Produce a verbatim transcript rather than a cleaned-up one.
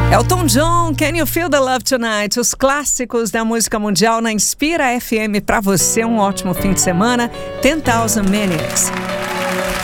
Elton John, Can You Feel the Love Tonight? Os clássicos da música mundial na Inspira F M para você. Um ótimo fim de semana. ten thousand Minutes.